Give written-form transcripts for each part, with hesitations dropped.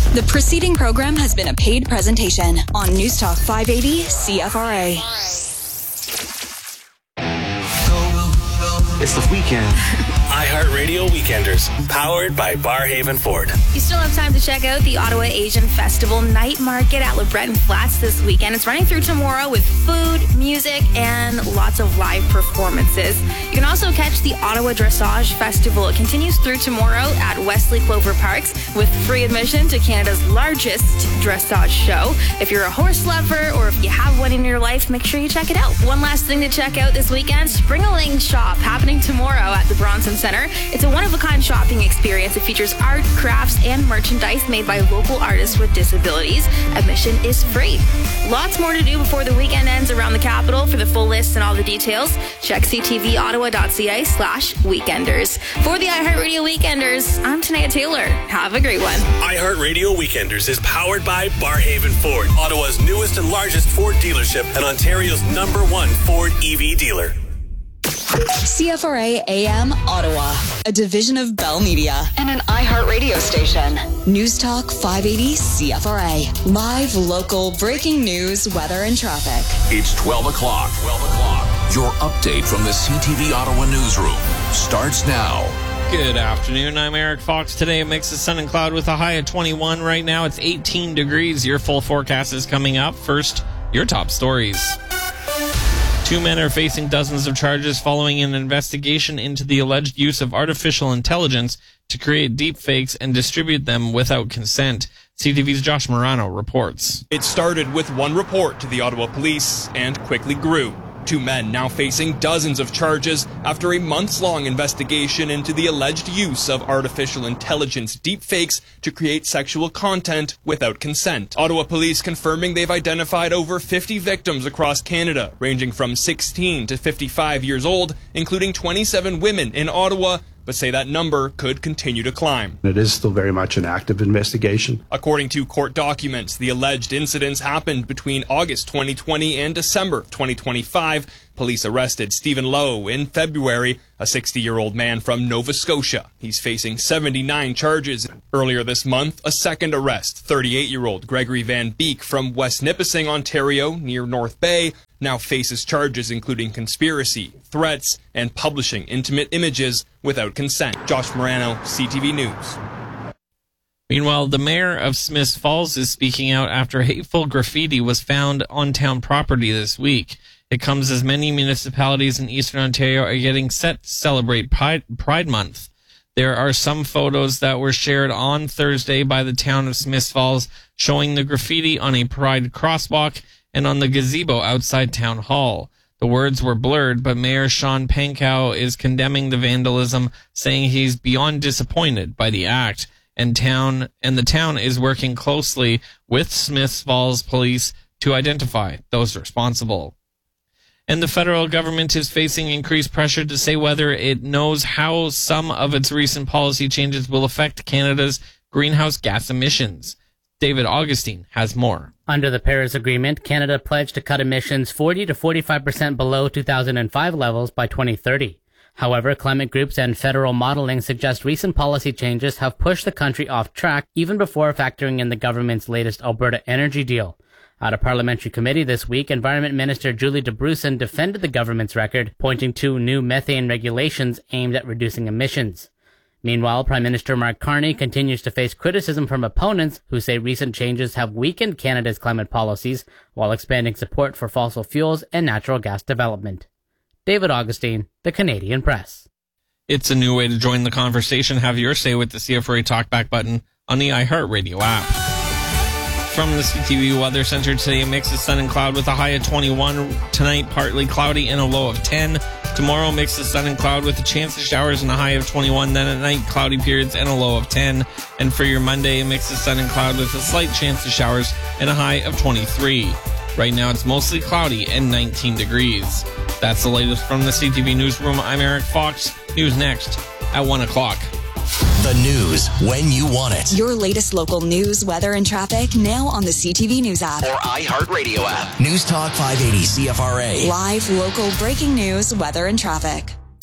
The preceding program has been a paid presentation on News Talk 580 CFRA. It's the weekend. iHeartRadio Weekenders, powered by Barhaven Ford. You still have time to check out the Ottawa Asian Festival Night Market at LeBreton Flats this weekend. It's running through tomorrow with food, music, and lots of live performances. You can also catch the Ottawa Dressage Festival. It continues through tomorrow at Wesley Clover Parks with free admission to Canada's largest dressage show. If you're a horse lover or if you have one in your life, make sure you check it out. One last thing to check out this weekend, Springaling Shop, happening tomorrow at the Bronson Center. It's a one-of-a-kind shopping experience. It features art, crafts, and merchandise made by local artists with disabilities. Admission is free. Lots more to do before the weekend ends around the capital. For the full list and all the details, check ctvottawa.ca/weekenders. For the iHeartRadio Weekenders, I'm Tanea Taylor. Have a great one. iHeartRadio Weekenders is powered by Barhaven Ford, Ottawa's newest and largest Ford dealership and Ontario's #1 Ford EV dealer. CFRA AM Ottawa, a division of Bell Media and an iHeartRadio station. News Talk 580 CFRA. Live, local, breaking news, weather, and traffic. It's 12 o'clock. Your update from the CTV Ottawa newsroom starts now. Good afternoon. I'm Eric Fox. Today a mix of sun and cloud with a high of 21. Right now it's 18 degrees. Your full forecast is coming up. First, your top stories. 2 men are facing dozens of charges following an investigation into the alleged use of artificial intelligence to create deepfakes and distribute them without consent. CTV's Josh Morano reports. It started with one report to the Ottawa Police and quickly grew. 2 men now facing dozens of charges after a months-long investigation into the alleged use of artificial intelligence deepfakes to create sexual content without consent. Ottawa Police confirming they've identified over 50 victims across Canada, ranging from 16 to 55 years old, including 27 women in Ottawa, but say that number could continue to climb. It is still very much an active investigation. According to court documents, the alleged incidents happened between August 2020 and December 2025. Police arrested Stephen Lowe in February, a 60-year-old man from Nova Scotia. He's facing 79 charges. Earlier this month, a second arrest, 38-year-old Gregory Van Beek from West Nipissing, Ontario, near North Bay, now faces charges including conspiracy, threats, and publishing intimate images without consent. Josh Morano, CTV News. Meanwhile, the mayor of Smiths Falls is speaking out after hateful graffiti was found on town property this week. It comes as many municipalities in Eastern Ontario are getting set to celebrate Pride Month. There are some photos that were shared on Thursday by the town of Smiths Falls showing the graffiti on a Pride crosswalk and on the gazebo outside Town Hall. The words were blurred, but Mayor Sean Pankow is condemning the vandalism, saying he's beyond disappointed by the act, and the town is working closely with Smiths Falls Police to identify those responsible. And the federal government is facing increased pressure to say whether it knows how some of its recent policy changes will affect Canada's greenhouse gas emissions. David Augustine has more. Under the Paris Agreement, Canada pledged to cut emissions 40 to 45% below 2005 levels by 2030. However, climate groups and federal modeling suggest recent policy changes have pushed the country off track even before factoring in the government's latest Alberta energy deal. At a parliamentary committee this week, Environment Minister Julie DeBrusen defended the government's record, pointing to new methane regulations aimed at reducing emissions. Meanwhile, Prime Minister Mark Carney continues to face criticism from opponents who say recent changes have weakened Canada's climate policies while expanding support for fossil fuels and natural gas development. David Augustine, The Canadian Press. It's a new way to join the conversation. Have your say with the CFRA Talkback button on the iHeartRadio app. From the CTV Weather Center today, a mix of sun and cloud with a high of 21. Tonight, partly cloudy and a low of 10. Tomorrow, mix of sun and cloud with a chance of showers and a high of 21. Then at night, cloudy periods and a low of 10. And for your Monday, a mix of sun and cloud with a slight chance of showers and a high of 23. Right now, it's mostly cloudy and 19 degrees. That's the latest from the CTV Newsroom. I'm Eric Fox. News next at 1 o'clock. The news when you want it. Your latest local news, weather, and traffic now on the CTV News app. Or iHeartRadio app. News Talk 580 CFRA. Live, local, breaking news, weather, and traffic.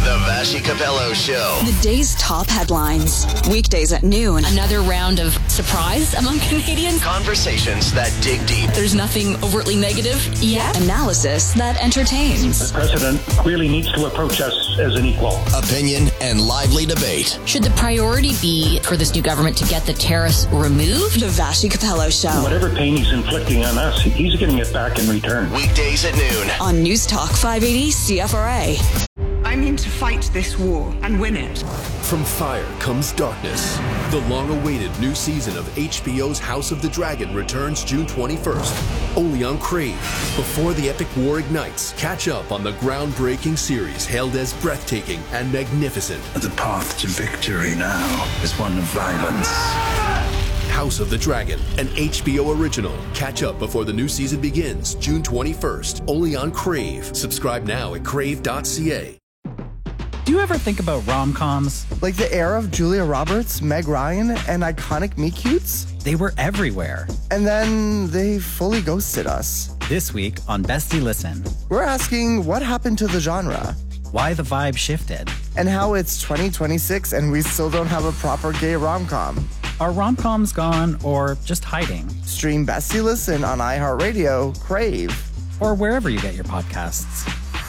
The Vassy Capello Show. The day's top headlines. Weekdays at noon. Another round of surprise among Canadians. Conversations that dig deep. There's nothing overtly negative yet. Analysis that entertains. The president clearly needs to approach us as an equal. Opinion and lively debate. Should the priority be for this new government to get the tariffs removed? The Vassy Capello Show. Whatever pain he's inflicting on us, he's getting it back in return. Weekdays at noon. On News Talk 580 CFRA. I mean to fight this war and win it. From fire comes darkness. The long-awaited new season of HBO's House of the Dragon returns June 21st, only on Crave. Before the epic war ignites, catch up on the groundbreaking series hailed as breathtaking and magnificent. The path to victory now is one of violence. House of the Dragon, an HBO original. Catch up before the new season begins, June 21st, only on Crave. Subscribe now at crave.ca. Do you ever think about rom-coms? Like the era of Julia Roberts, Meg Ryan, and iconic meet-cutes? They were everywhere. And then they fully ghosted us. This week on Bestie Listen, we're asking what happened to the genre? Why the vibe shifted? And how it's 2026 and we still don't have a proper gay rom-com. Are rom-coms gone or just hiding? Stream Bestie Listen on iHeartRadio, Crave, or wherever you get your podcasts.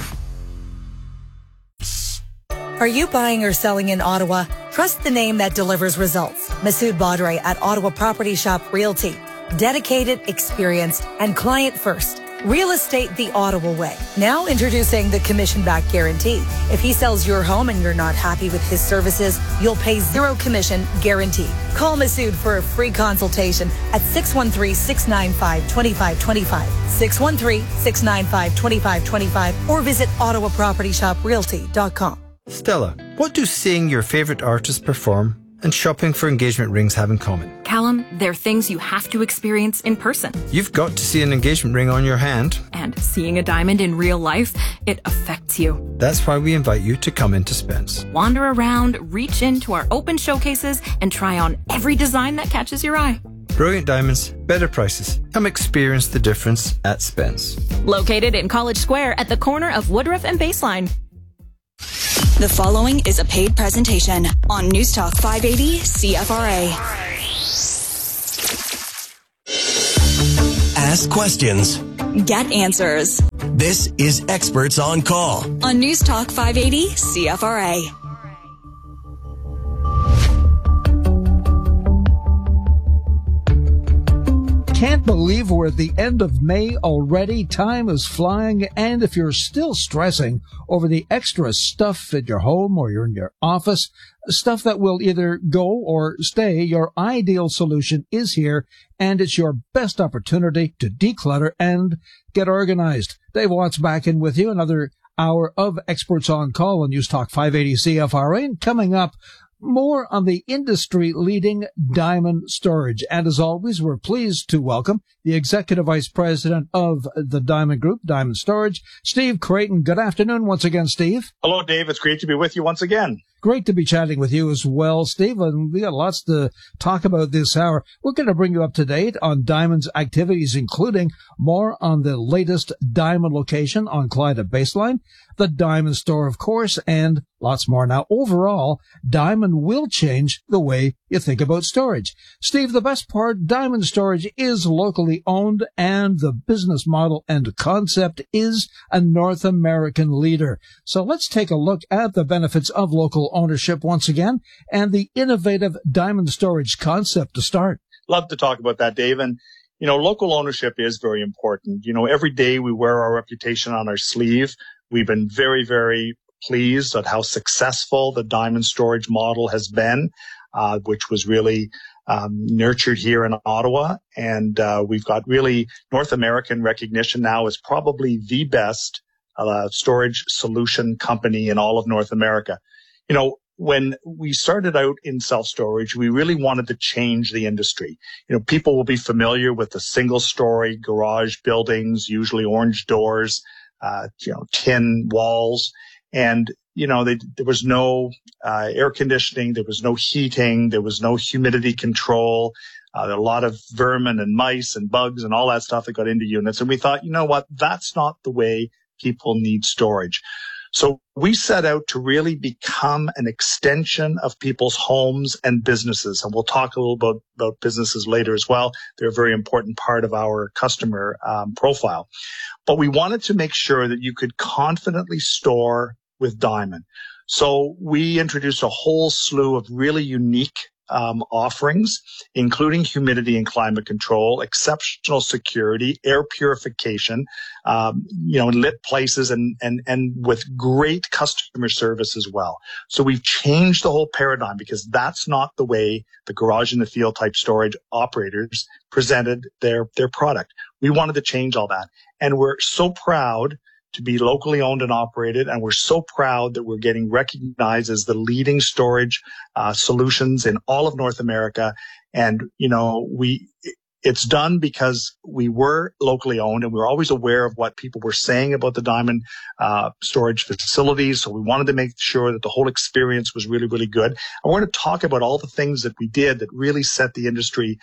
Are you buying or selling in Ottawa? Trust the name that delivers results. Masood Badre at Ottawa Property Shop Realty. Dedicated, experienced, and client first. Real estate the Ottawa way. Now introducing the commission-back guarantee. If he sells your home and you're not happy with his services, you'll pay zero commission guaranteed. Call Masood for a free consultation at 613-695-2525. 613-695-2525 or visit ottawapropertyshoprealty.com. Stella, what do seeing your favorite artist perform and shopping for engagement rings have in common? Callum, they're things you have to experience in person. You've got to see an engagement ring on your hand. And seeing a diamond in real life, it affects you. That's why we invite you to come into Spence. Wander around, reach into our open showcases, and try on every design that catches your eye. Brilliant diamonds, better prices. Come experience the difference at Spence. Located in College Square at the corner of Woodruff and Baseline. The following is a paid presentation on News Talk 580 CFRA. Ask questions. Get answers. This is Experts on Call on News Talk 580 CFRA. Can't believe we're at the end of May already. Time is flying, and if you're still stressing over the extra stuff at your home or you're in your office, stuff that will either go or stay, your ideal solution is here, and it's your best opportunity to declutter and get organized. Dave Watts back in with you, another hour of Experts on Call on News Talk 580 CFRA, and coming up, more on the industry-leading diamond storage. And as always, we're pleased to welcome the Executive Vice President of the Diamond Group, Diamond Storage, Steve Creighton. Good afternoon once again, Steve. Hello, Dave. It's great to be with you once again. Great to be chatting with you as well, Steve. And we got lots to talk about this hour. We're going to bring you up to date on Diamond's activities, including more on the latest Diamond location on Clyde at Baseline, the Diamond Store, of course, and lots more. Now, overall, Diamond will change the way you think about storage. Steve, the best part, Diamond Storage is locally owned, and the business model and concept is a North American leader. So let's take a look at the benefits of local ownership once again and the innovative Diamond Storage concept to start. Love to talk about that, Dave. And, you know, local ownership is very important. You know, every day we wear our reputation on our sleeve. We've been very, very pleased at how successful the Diamond Storage model has been, which was really nurtured here in Ottawa. And we've got really North American recognition now as probably the best storage solution company in all of North America. You know, when we started out in self-storage, we really wanted to change the industry. You know, people will be familiar with the single-story garage buildings, usually orange doors, tin walls. And, you know, there was no air conditioning, there was no heating, there was no humidity control. There were a lot of vermin and mice and bugs and all that stuff that got into units. And we thought, you know what, that's not the way people need storage. So we set out to really become an extension of people's homes and businesses. And we'll talk a little about businesses later as well. They're a very important part of our customer profile. But we wanted to make sure that you could confidently store with Diamond. So we introduced a whole slew of really unique offerings, including humidity and climate control, exceptional security, air purification, lit places and with great customer service as well. So we've changed the whole paradigm because that's not the way the garage in the field type storage operators presented their product. We wanted to change all that. And we're so proud to be locally owned and operated. And we're so proud that we're getting recognized as the leading storage solutions in all of North America. And, it's done because we were locally owned and we were always aware of what people were saying about the Diamond storage facilities. So we wanted to make sure that the whole experience was really, really good. And we're going to talk about all the things that we did that really set the industry,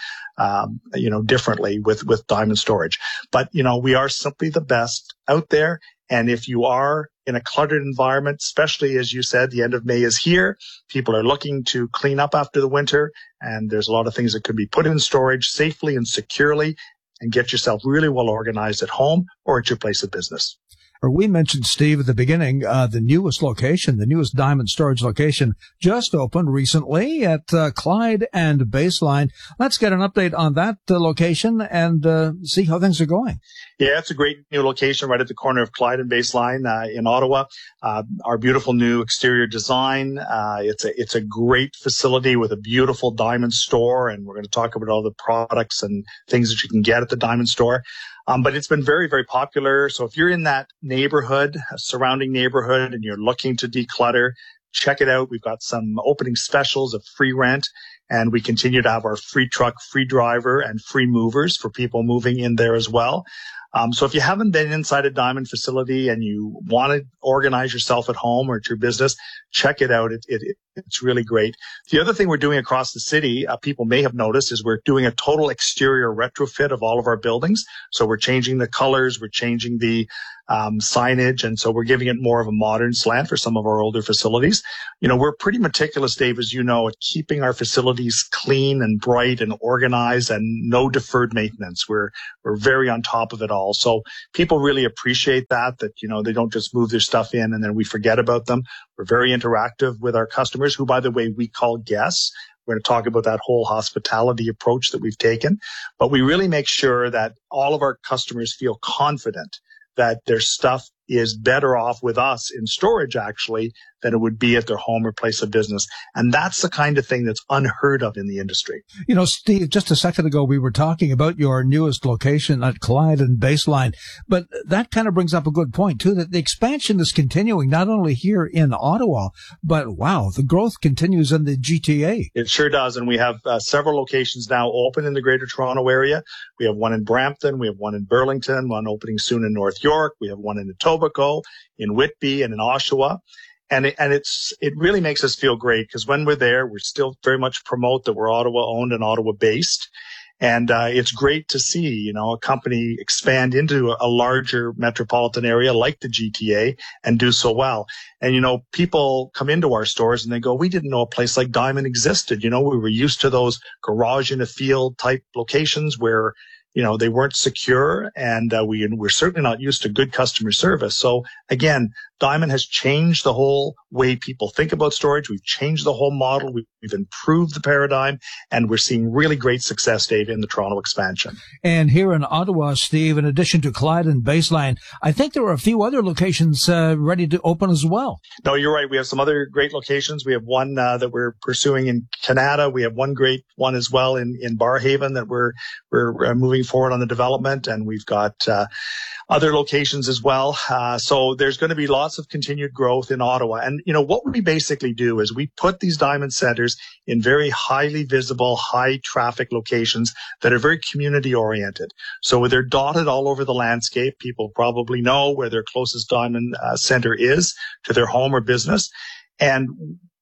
differently with Diamond storage. But, we are simply the best out there. And if you are in a cluttered environment, especially as you said, the end of May is here, people are looking to clean up after the winter, and there's a lot of things that could be put in storage safely and securely and get yourself really well organized at home or at your place of business. We mentioned, Steve, at the beginning, the newest Diamond storage location just opened recently at Clyde and Baseline. Let's get an update on that location and see how things are going. Yeah, it's a great new location right at the corner of Clyde and Baseline in Ottawa. Our beautiful new exterior design. It's a great facility with a beautiful Diamond store, and we're going to talk about all the products and things that you can get at the Diamond store. But it's been very, very popular. So if you're in that neighborhood, a surrounding neighborhood, and you're looking to declutter, check it out. We've got some opening specials of free rent, and we continue to have our free truck, free driver, and free movers for people moving in there as well. So if you haven't been inside a Diamond facility and you want to organize yourself at home or at your business, check it out. It's really great. The other thing we're doing across the city, people may have noticed, is we're doing a total exterior retrofit of all of our buildings. So we're changing the colors, we're changing the signage, and so we're giving it more of a modern slant for some of our older facilities. We're pretty meticulous, Dave, as you know, at keeping our facilities clean and bright and organized and no deferred maintenance. We're very on top of it all. So people really appreciate that they don't just move their stuff in and then we forget about them. We're very interactive with our customers, who, by the way, we call guests. We're going to talk about that whole hospitality approach that we've taken. But we really make sure that all of our customers feel confident that their stuff is better off with us in storage, actually, than it would be at their home or place of business. And that's the kind of thing that's unheard of in the industry. Steve, just a second ago, we were talking about your newest location at Clyde and Baseline, but that kind of brings up a good point, too, that the expansion is continuing, not only here in Ottawa, but, wow, the growth continues in the GTA. It sure does. And we have several locations now open in the Greater Toronto area. We have one in Brampton. We have one in Burlington, one opening soon in North York. We have one in Etobicoke, in Whitby, and in Oshawa. And it really makes us feel great because when we're there, we still very much promote that we're Ottawa owned and Ottawa based. And it's great to see, a company expand into a larger metropolitan area like the GTA and do so well. And, people come into our stores and they go, we didn't know a place like Diamond existed. We were used to those garage in a field type locations where, they weren't secure, and we're certainly not used to good customer service. So again, Diamond has changed the whole way people think about storage. We've changed the whole model. We've improved the paradigm, and we're seeing really great success, Dave, in the Toronto expansion. And here in Ottawa, Steve, in addition to Clyde and Baseline, I think there are a few other locations ready to open as well. No, you're right. We have some other great locations. We have one that we're pursuing in Canada. We have one great one as well in Barrhaven that we're moving forward on the development, and we've got other locations as well. So there's going to be lots of continued growth in Ottawa. And, what we basically do is we put these Diamond centers in very highly visible, high traffic locations that are very community oriented. So they're dotted all over the landscape. People probably know where their closest Diamond center is to their home or business. And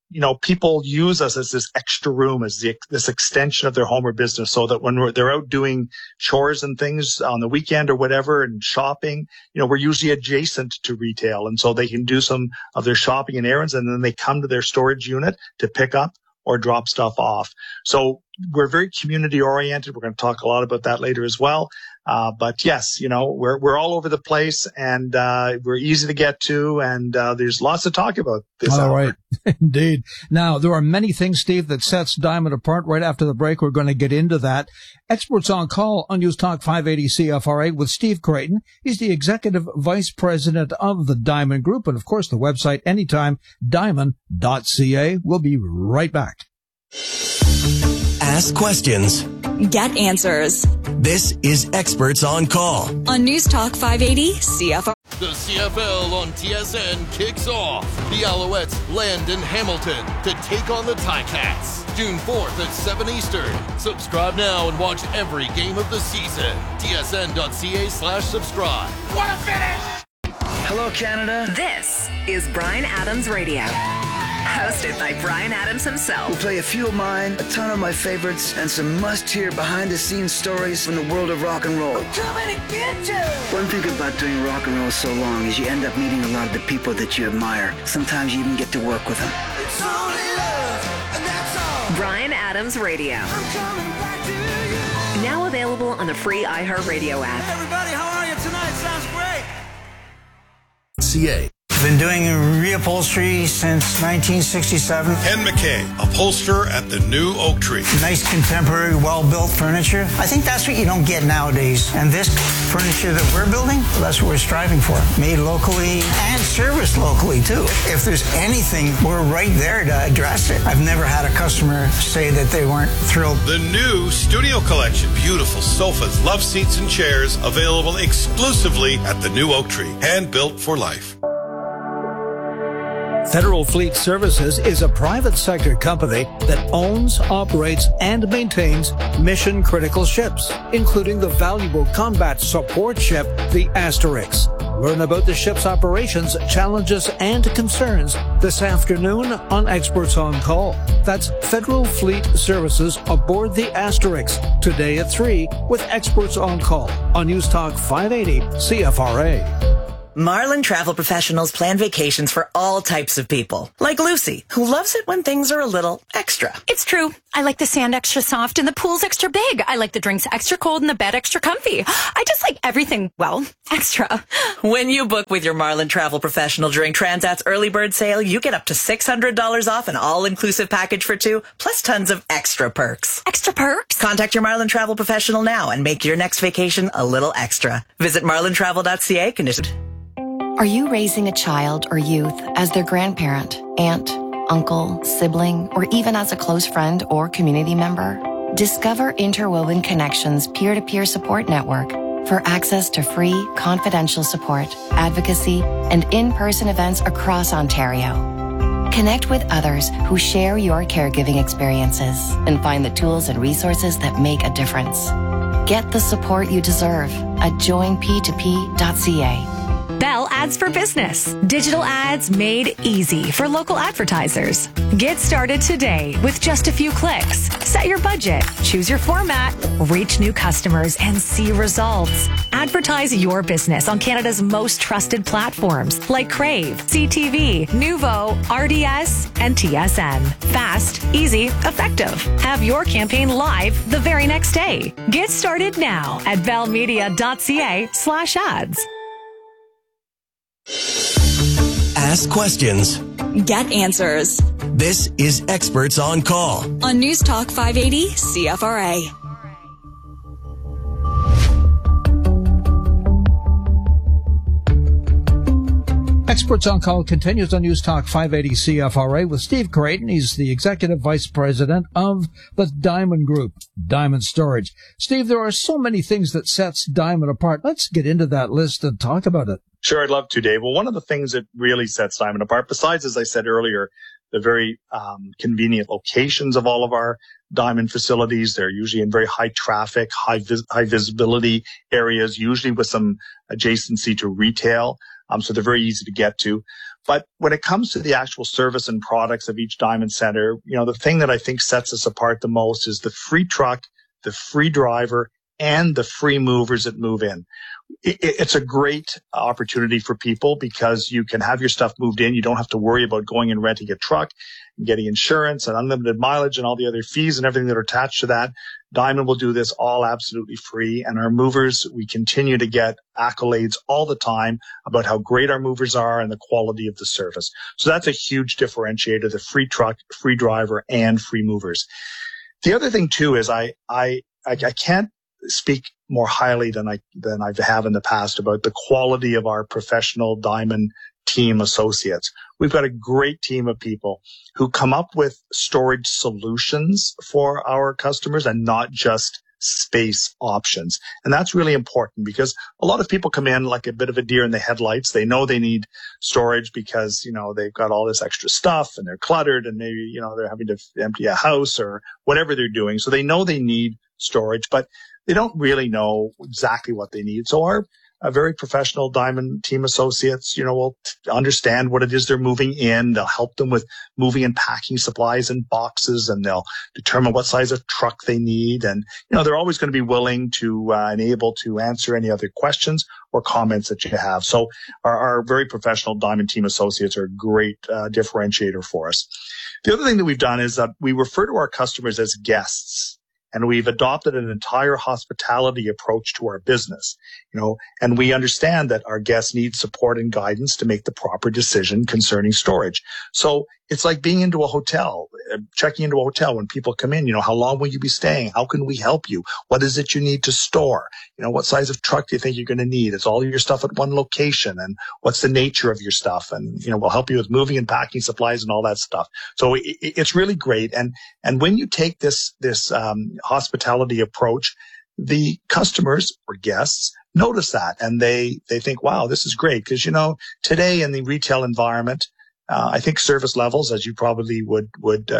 people use us as this extra room, as this extension of their home or business, so that when they're out doing chores and things on the weekend or whatever and shopping, we're usually adjacent to retail. And so they can do some of their shopping and errands, and then they come to their storage unit to pick up or drop stuff off. So we're very community oriented. We're going to talk a lot about that later as well. But yes, we're all over the place, and we're easy to get to, and there's lots to talk about this hour. All right. Indeed. Now, there are many things, Steve, that sets Diamond apart. Right after the break, we're going to get into that. Experts on Call on News Talk 580 CFRA with Steve Creighton. He's the Executive Vice President of the Diamond Group, and of course the website anytimediamond.ca. We'll be right back. Ask questions. Get answers. This is Experts on Call on News Talk 580 CFR. The CFL on TSN kicks off. The Alouettes land in Hamilton to take on the Ticats. June 4th at 7 Eastern. Subscribe now and watch every game of the season. tsn.ca/subscribe. What a finish! Hello, Canada. This is Bryan Adams Radio. Hosted by Bryan Adams himself. We'll play a few of mine, a ton of my favorites, and some must-hear behind-the-scenes stories from the world of rock and roll. I'm coming to get you! One thing about doing rock and roll so long is you end up meeting a lot of the people that you admire. Sometimes you even get to work with them. It's only love, and that's all. Bryan Adams Radio. I'm coming back to you. Now available on the free iHeartRadio app. Hey everybody, how are you tonight? Sounds great. CA. Been doing reupholstery since 1967. Ken McKay, upholsterer at the new Oak Tree. Nice contemporary, well-built furniture. I think that's what you don't get nowadays. And this furniture that we're building, well, that's what we're striving for. Made locally and serviced locally, too. If there's anything, we're right there to address it. I've never had a customer say that they weren't thrilled. The new Studio Collection. Beautiful sofas, love seats, and chairs available exclusively at the new Oak Tree. Hand-built for life. Federal Fleet Services is a private sector company that owns, operates, and maintains mission-critical ships, including the valuable combat support ship, the Asterix. Learn about the ship's operations, challenges, and concerns this afternoon on Experts on Call. That's Federal Fleet Services aboard the Asterix, today at 3 with Experts on Call on News Talk 580 CFRA. Marlin Travel Professionals plan vacations for all types of people. Like Lucy, who loves it when things are a little extra. It's true. I like the sand extra soft and the pool's extra big. I like the drinks extra cold and the bed extra comfy. I just like everything, well, extra. When you book with your Marlin Travel Professional during Transat's early bird sale, you get up to $600 off an all-inclusive package for two, plus tons of extra perks. Extra perks? Contact your Marlin Travel Professional now and make your next vacation a little extra. Visit marlintravel.ca. Conditions. Are you raising a child or youth as their grandparent, aunt, uncle, sibling, or even as a close friend or community member? Discover Interwoven Connections peer-to-peer support network for access to free, confidential support, advocacy, and in-person events across Ontario. Connect with others who share your caregiving experiences and find the tools and resources that make a difference. Get the support you deserve at joinp2p.ca. Bell Ads for Business. Digital ads made easy for local advertisers. Get started today with just a few clicks. Set your budget, choose your format, reach new customers, and see results. Advertise your business on Canada's most trusted platforms like Crave, CTV, Nuvo, RDS, and TSN. Fast, easy, effective. Have your campaign live the very next day. Get started now at bellmedia.ca/ads. Ask questions. Get answers. This is Experts on Call on News Talk 580 CFRA. Experts on Call continues on News Talk 580 CFRA with Steve Creighton. He's the Executive Vice President of the Diamond Group, Diamond Storage. Steve, there are so many things that sets Diamond apart. Let's get into that list and talk about it. Sure, I'd love to, Dave. Well, one of the things that really sets Diamond apart, besides, as I said earlier, the very convenient locations of all of our Diamond facilities, they're usually in very high traffic, high visibility areas, usually with some adjacency to retail. So they're very easy to get to. But when it comes to the actual service and products of each Diamond Center, the thing that I think sets us apart the most is the free truck, the free driver, and the free movers that move in. It's a great opportunity for people because you can have your stuff moved in. You don't have to worry about going and renting a truck and getting insurance and unlimited mileage and all the other fees and everything that are attached to that. Diamond will do this all absolutely free. And our movers, we continue to get accolades all the time about how great our movers are and the quality of the service. So that's a huge differentiator, the free truck, free driver, and free movers. The other thing too is I can't speak more highly than I have in the past about the quality of our professional Diamond team associates. We've got a great team of people who come up with storage solutions for our customers and not just space options. And that's really important because a lot of people come in like a bit of a deer in the headlights. They know they need storage because, they've got all this extra stuff and they're cluttered and maybe, they're having to empty a house or whatever they're doing. So they know they need storage, but they don't really know exactly what they need. So our very professional Diamond team associates, will understand what it is they're moving in. They'll help them with moving and packing supplies and boxes, and they'll determine what size of truck they need. And, they're always going to be willing to and able to answer any other questions or comments that you have. So our very professional Diamond team associates are a great differentiator for us. The other thing that we've done is that we refer to our customers as guests. And we've adopted an entire hospitality approach to our business, and we understand that our guests need support and guidance to make the proper decision concerning storage. So it's like being into a hotel, checking into a hotel when people come in, how long will you be staying? How can we help you? What is it you need to store? What size of truck do you think you're going to need? Is all of your stuff at one location? And what's the nature of your stuff? And, we'll help you with moving and packing supplies and all that stuff. So it's really great. And when you take this hospitality approach, the customers or guests notice that and they think, wow, this is great. Because, today in the retail environment, I think service levels, as you probably would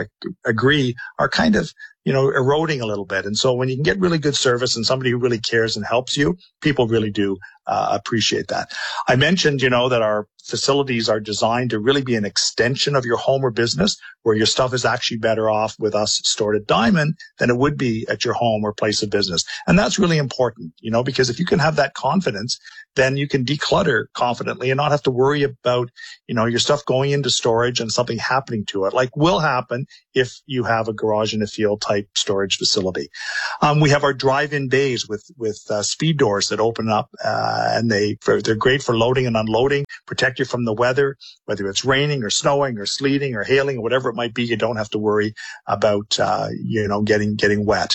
agree, are kind of, eroding a little bit. And so when you can get really good service and somebody who really cares and helps you, people really do appreciate that. I mentioned, that our facilities are designed to really be an extension of your home or business, where your stuff is actually better off with us stored at Diamond than it would be at your home or place of business. And that's really important, because if you can have that confidence, then you can declutter confidently and not have to worry about, your stuff going into storage and something happening to it, like will happen if you have a garage in a field type storage facility. We have our drive-in bays with speed doors that open up, and they're great for loading and unloading, protect you from the weather, whether it's raining or snowing or sleeting or hailing or whatever it might be. You don't have to worry about, getting wet.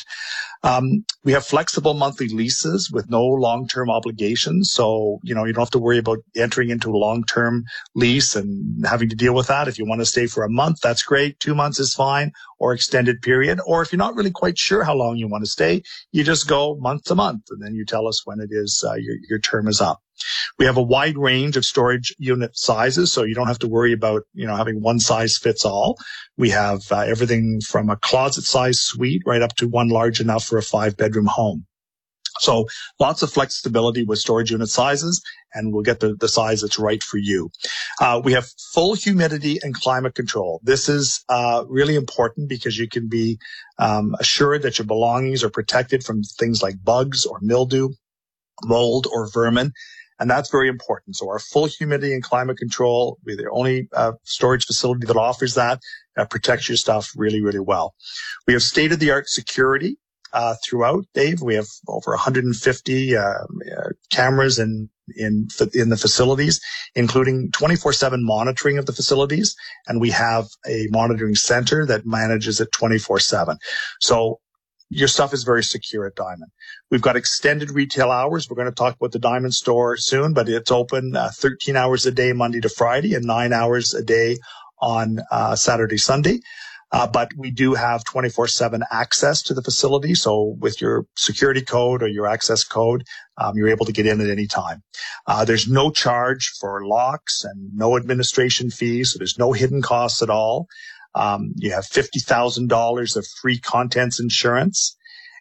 We have flexible monthly leases with no long-term obligations. So, you don't have to worry about entering into a long-term lease and having to deal with that. If you want to stay for a month, that's great. 2 months is fine, or extended period. Or if you're not really quite sure how long you want to stay, you just go month to month and then you tell us when it is, your term is up. We have a wide range of storage unit sizes, so you don't have to worry about, having one size fits all. We have everything from a closet size suite right up to one large enough for a 5-bedroom home. So lots of flexibility with storage unit sizes, and we'll get the size that's right for you. We have full humidity and climate control. This is really important because you can be assured that your belongings are protected from things like bugs or mildew, mold, or vermin. And that's very important. So our full humidity and climate control, we're the only storage facility that offers that, protects your stuff really, really well. We have state-of-the-art security throughout, Dave. We have over 150 cameras in the facilities, including 24/7 monitoring of the facilities. And we have a monitoring center that manages it 24/7. So your stuff is very secure at Diamond. We've got extended retail hours. We're going to talk about the Diamond store soon, but it's open 13 hours a day, Monday to Friday, and 9 hours a day on Saturday, Sunday. But we do have 24/7 access to the facility. So with your security code or your access code, you're able to get in at any time. There's no charge for locks and no administration fees. So there's no hidden costs at all. You have $50,000 of free contents insurance.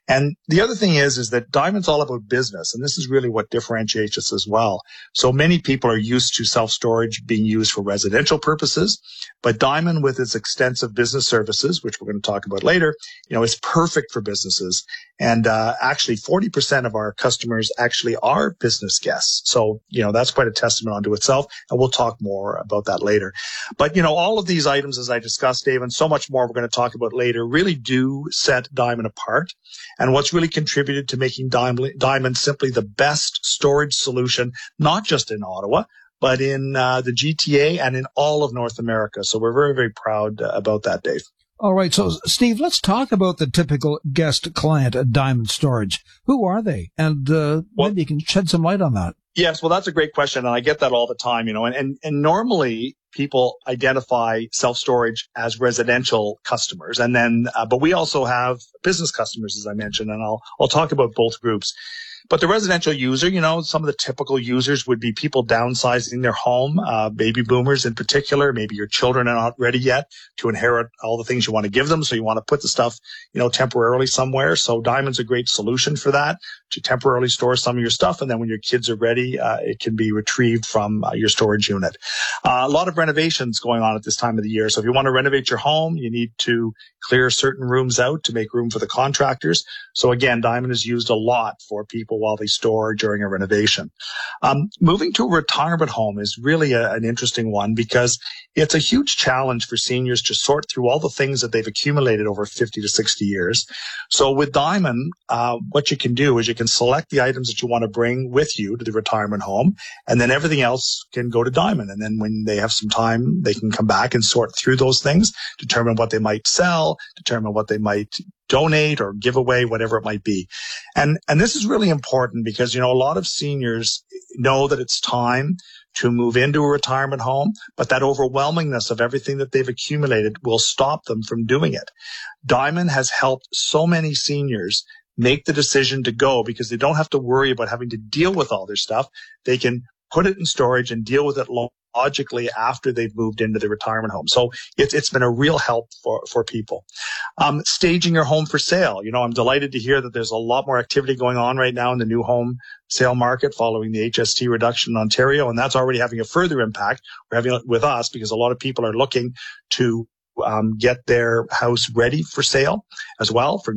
And the other thing is that Diamond's all about business, and this is really what differentiates us as well. So many people are used to self-storage being used for residential purposes, but Diamond, with its extensive business services, which we're going to talk about later, is perfect for businesses. And actually 40% of our customers actually are business guests. So, that's quite a testament unto itself, and we'll talk more about that later. But, all of these items, as I discussed, Dave, and so much more we're going to talk about later, really do set Diamond apart. And what's really contributed to making Diamond simply the best storage solution, not just in Ottawa, but in the GTA and in all of North America. So we're very, very proud about that, Dave. All right. So, Steve, let's talk about the typical guest client at Diamond Storage. Who are they? And maybe you can shed some light on that. Yes. Well, that's a great question. And I get that all the time, and normally people identify self-storage as residential customers. And then, but we also have business customers, as I mentioned, and I'll talk about both groups. But the residential user, some of the typical users would be people downsizing their home, baby boomers in particular. Maybe your children are not ready yet to inherit all the things you want to give them. So you want to put the stuff, temporarily somewhere. So Diamond's a great solution for that, to temporarily store some of your stuff. And then when your kids are ready, it can be retrieved from your storage unit. A lot of renovations going on at this time of the year. So if you want to renovate your home, you need to clear certain rooms out to make room for the contractors. So again, Diamond is used a lot for people while they store during a renovation. Moving to a retirement home is really an interesting one, because it's a huge challenge for seniors to sort through all the things that they've accumulated over 50 to 60 years. So with Diamond, what you can do is you can select the items that you want to bring with you to the retirement home, and then everything else can go to Diamond. And then when they have some time, they can come back and sort through those things, determine what they might sell, determine what they might donate or give away, whatever it might be. And this is really important because, a lot of seniors know that it's time to move into a retirement home, but that overwhelmingness of everything that they've accumulated will stop them from doing it. Diamond has helped so many seniors make the decision to go because they don't have to worry about having to deal with all their stuff. They can put it in storage and deal with it logically after they've moved into the retirement home. So it's been a real help for people. Staging your home for sale. I'm delighted to hear that there's a lot more activity going on right now in the new home sale market following the HST reduction in Ontario. And that's already having a further impact. We're having it with us because a lot of people are looking to get their house ready for sale as well for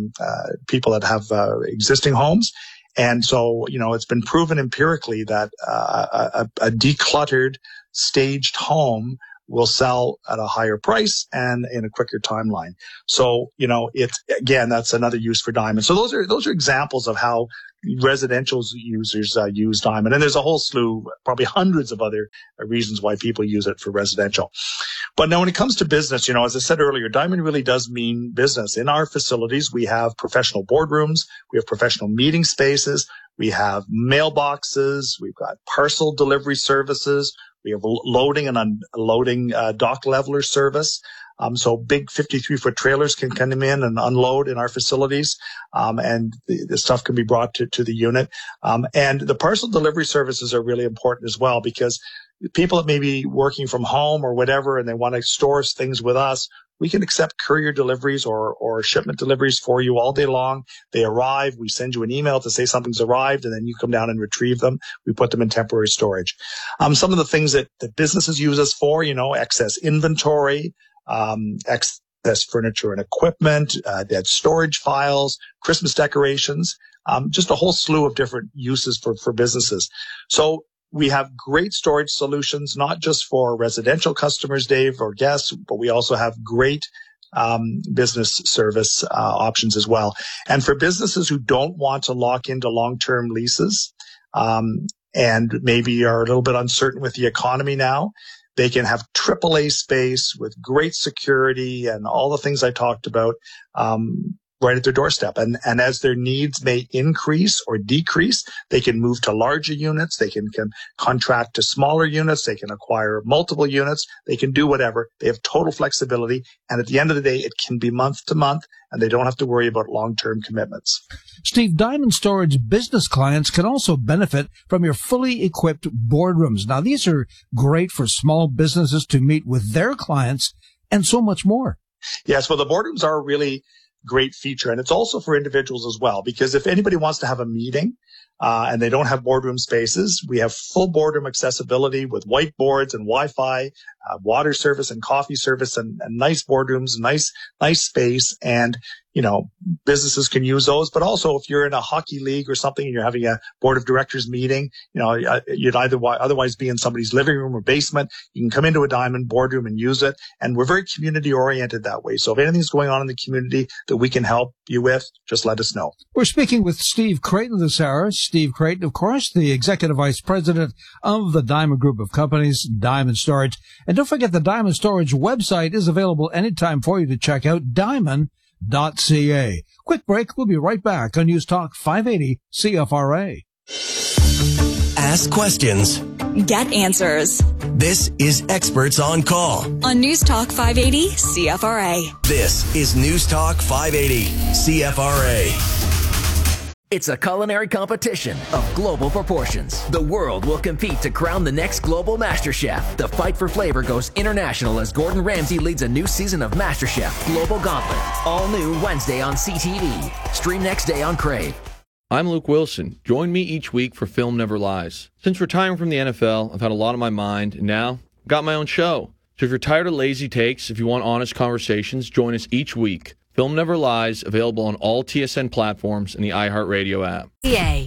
people that have existing homes. And so, it's been proven empirically that a decluttered, staged home will sell at a higher price and in a quicker timeline. So, that's another use for Diamond. So those are examples of how residential users use Diamond. And there's a whole slew, probably hundreds of other reasons why people use it for residential. But now when it comes to business, as I said earlier, Diamond really does mean business. In our facilities, we have professional boardrooms, we have professional meeting spaces, we have mailboxes, we've got parcel delivery services, we have loading and unloading dock leveler service. So big 53-foot trailers can come in and unload in our facilities, and the stuff can be brought to the unit. And the parcel delivery services are really important as well, because people that may be working from home or whatever, and they want to store things with us, we can accept courier deliveries or shipment deliveries for you all day long. They arrive. We send you an email to say something's arrived, and then you come down and retrieve them. We put them in temporary storage. Some of the things that businesses use us for, excess inventory, excess furniture and equipment, dead storage files, Christmas decorations, just a whole slew of different uses for businesses. So we have great storage solutions, not just for residential customers, Dave, or guests, but we also have great business service options as well. And for businesses who don't want to lock into long-term leases and maybe are a little bit uncertain with the economy now, they can have AAA space with great security and all the things I talked about right at their doorstep. And as their needs may increase or decrease, they can move to larger units. They can contract to smaller units. They can acquire multiple units. They can do whatever. They have total flexibility. And at the end of the day, it can be month to month, and they don't have to worry about long-term commitments. Steve, Diamond Storage business clients can also benefit from your fully equipped boardrooms. Now, these are great for small businesses to meet with their clients and so much more. Yes, well, the boardrooms are really great feature. And it's also for individuals as well, because if anybody wants to have a meeting, and they don't have boardroom spaces, we have full boardroom accessibility with whiteboards and Wi-Fi, water service and coffee service, and nice boardrooms, nice space. And, businesses can use those. But also if you're in a hockey league or something and you're having a board of directors meeting, you'd otherwise be in somebody's living room or basement. You can come into a Diamond boardroom and use it. And we're very community oriented that way. So if anything's going on in the community that we can help you with, just let us know. We're speaking with Steve Creighton this hour. Steve Creighton, of course, the Executive Vice President of the Diamond Group of Companies, Diamond Storage. And don't forget the Diamond Storage website is available anytime for you to check out, diamond.ca. Quick break. We'll be right back on News Talk 580 CFRA. Ask questions. Get answers. This is Experts on Call on News Talk 580 CFRA. This is News Talk 580 CFRA. It's a culinary competition of global proportions. The world will compete to crown the next global MasterChef. The fight for flavor goes international as Gordon Ramsay leads a new season of MasterChef Global Gauntlet. All new Wednesday on CTV. Stream next day on Crave. I'm Luke Wilson. Join me each week for Film Never Lies. Since retiring from the NFL, I've had a lot on my mind, and now I've got my own show. So if you're tired of lazy takes, if you want honest conversations, join us each week. Film Never Lies, available on all TSN platforms and the iHeartRadio app. EA.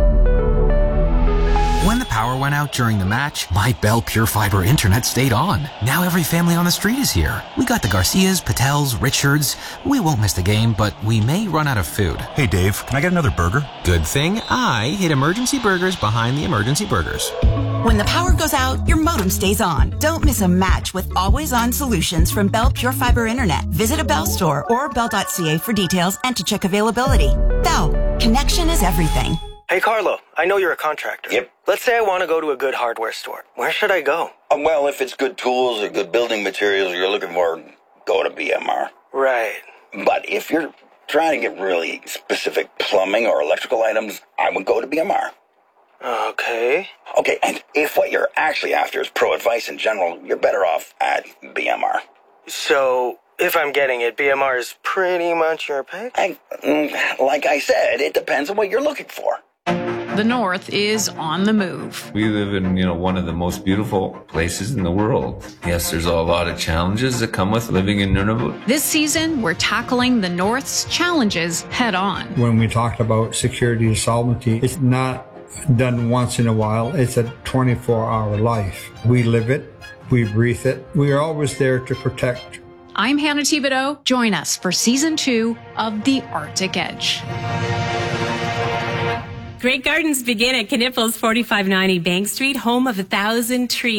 When the power went out during the match, my Bell Pure Fiber internet stayed on. Now every family on the street is here. We got the Garcias, Patels, Richards. We won't miss the game, but we may run out of food. Hey Dave, can I get another burger? Good thing I hid emergency burgers behind the emergency burgers. When the power goes out, your modem stays on. Don't miss a match with always-on solutions from Bell Pure Fiber Internet. Visit a Bell store or bell.ca for details and to check availability. Bell, connection is everything. Hey, Carlo, I know you're a contractor. Yep. Let's say I want to go to a good hardware store. Where should I go? Well, if it's good tools or good building materials you're looking for, go to BMR. Right. But if you're trying to get really specific plumbing or electrical items, I would go to BMR. Okay. Okay, and if what you're actually after is pro advice in general, you're better off at BMR. So, if I'm getting it, BMR is pretty much your pick? Like I said, it depends on what you're looking for. The North is on the move. We live in, one of the most beautiful places in the world. Yes, there's a lot of challenges that come with living in Nunavut. This season, we're tackling the North's challenges head on. When we talk about security and sovereignty, it's not done once in a while. It's a 24-hour life. We live it. We breathe it. We are always there to protect. I'm Hannah Thibodeau. Join us for Season 2 of The Arctic Edge. Great gardens begin at Knipples, 4590 Bank Street, home of 1,000 trees.